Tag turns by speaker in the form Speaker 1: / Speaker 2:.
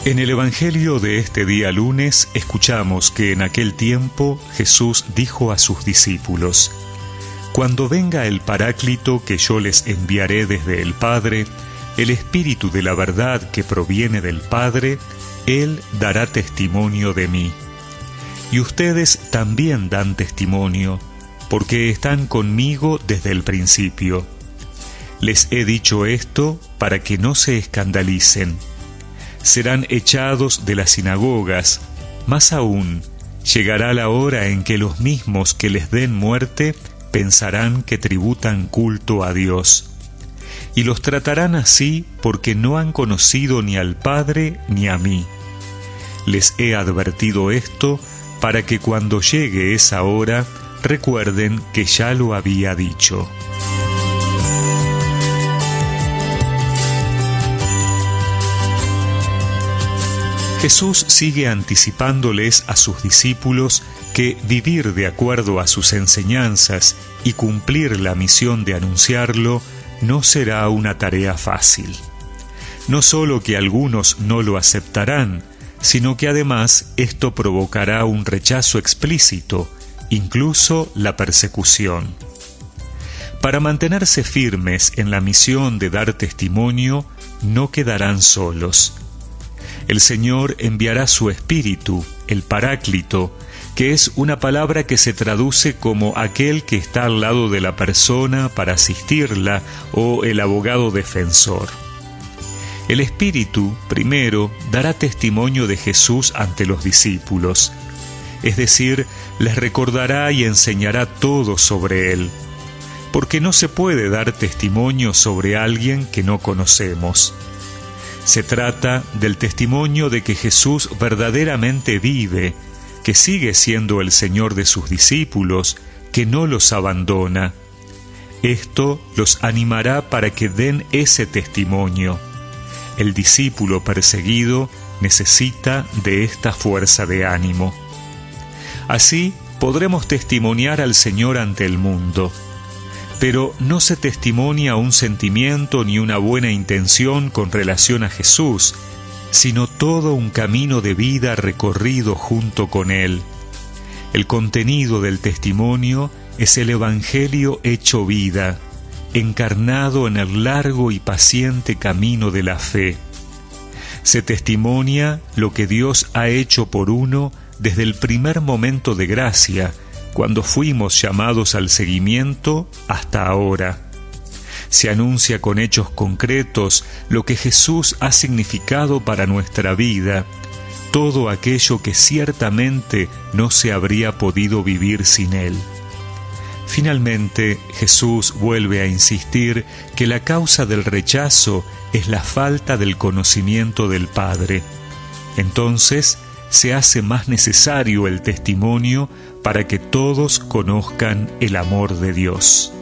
Speaker 1: En el Evangelio de este día lunes escuchamos que en aquel tiempo Jesús dijo a sus discípulos: Cuando venga el Paráclito que yo les enviaré desde el Padre, el Espíritu de la verdad que proviene del Padre, Él dará testimonio de mí. Y ustedes también dan testimonio, porque están conmigo desde el principio. Les he dicho esto para que no se escandalicen. Serán echados de las sinagogas, más aún, llegará la hora en que los mismos que les den muerte pensarán que tributan culto a Dios. Y los tratarán así porque no han conocido ni al Padre ni a mí. Les he advertido esto para que cuando llegue esa hora recuerden que ya lo había dicho. Jesús sigue anticipándoles a sus discípulos que vivir de acuerdo a sus enseñanzas y cumplir la misión de anunciarlo no será una tarea fácil. No solo que algunos no lo aceptarán, sino que además esto provocará un rechazo explícito, incluso la persecución. Para mantenerse firmes en la misión de dar testimonio, no quedarán solos. El Señor enviará su Espíritu, el Paráclito, que es una palabra que se traduce como aquel que está al lado de la persona para asistirla o el abogado defensor. El Espíritu, primero, dará testimonio de Jesús ante los discípulos, es decir, les recordará y enseñará todo sobre Él, porque no se puede dar testimonio sobre alguien que no conocemos. Se trata del testimonio de que Jesús verdaderamente vive, que sigue siendo el Señor de sus discípulos, que no los abandona. Esto los animará para que den ese testimonio. El discípulo perseguido necesita de esta fuerza de ánimo. Así podremos testimoniar al Señor ante el mundo. Pero no se testimonia un sentimiento ni una buena intención con relación a Jesús, sino todo un camino de vida recorrido junto con Él. El contenido del testimonio es el Evangelio hecho vida, encarnado en el largo y paciente camino de la fe. Se testimonia lo que Dios ha hecho por uno desde el primer momento de gracia, cuando fuimos llamados al seguimiento, hasta ahora. Se anuncia con hechos concretos lo que Jesús ha significado para nuestra vida, todo aquello que ciertamente no se habría podido vivir sin Él. Finalmente, Jesús vuelve a insistir que la causa del rechazo es la falta del conocimiento del Padre. Entonces, se hace más necesario el testimonio para que todos conozcan el amor de Dios.